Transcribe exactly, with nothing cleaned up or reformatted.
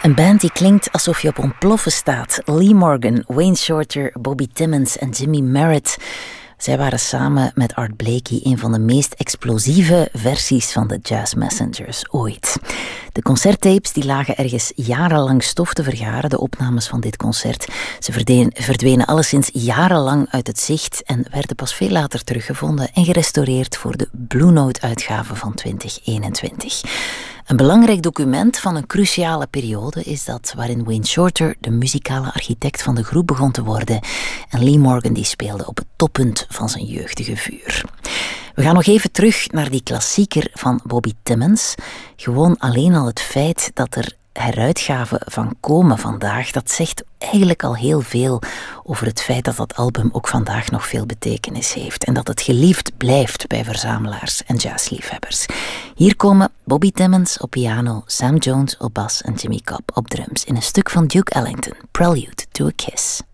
Een band die klinkt alsof je op ontploffen staat. Lee Morgan, Wayne Shorter, Bobby Timmons en Jimmy Merritt. Zij waren samen met Art Blakey een van de meest explosieve versies van de Jazz Messengers ooit. De concerttapes die lagen ergens jarenlang stof te vergaren, de opnames van dit concert. Ze verdwenen, verdwenen alleszins jarenlang uit het zicht en werden pas veel later teruggevonden en gerestaureerd voor de Blue Note-uitgave van twintig eenentwintig. Een belangrijk document van een cruciale periode is dat waarin Wayne Shorter de muzikale architect van de groep begon te worden en Lee Morgan die speelde op het toppunt van zijn jeugdige vuur. We gaan nog even terug naar die klassieker van Bobby Timmons. Gewoon alleen al het feit dat er heruitgaven van komen vandaag, dat zegt eigenlijk al heel veel over het feit dat dat album ook vandaag nog veel betekenis heeft en dat het geliefd blijft bij verzamelaars en jazzliefhebbers. Hier komen Bobby Timmons op piano, Sam Jones op bas en Jimmy Cobb op drums in een stuk van Duke Ellington, Prelude to a Kiss.